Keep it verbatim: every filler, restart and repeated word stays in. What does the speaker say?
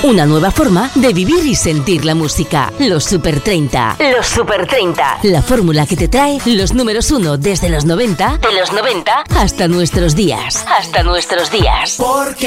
Una nueva forma de vivir y sentir la música. Los Super treinta. Los Super treinta. La fórmula que te trae los números uno desde los noventa, de los noventa hasta nuestros días. Hasta nuestros días. Porque